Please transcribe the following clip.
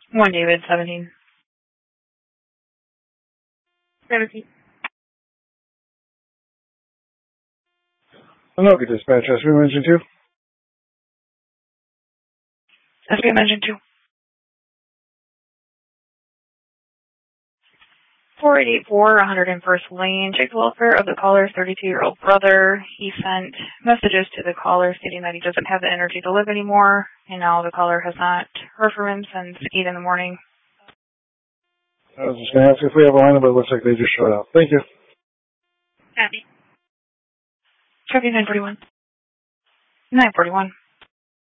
1 David, 17. 17. Hello, good dispatch. SB Engine 2. SBM Engine 2. 4884, 101st Lane. Check the welfare of the caller's 32-year-old brother. He sent messages to the caller stating that he doesn't have the energy to live anymore, and now the caller has not heard from him since 8 in the morning. I was just going to ask if we have a line, but it looks like they just showed up. Thank you. Copy. Copy 941. 941.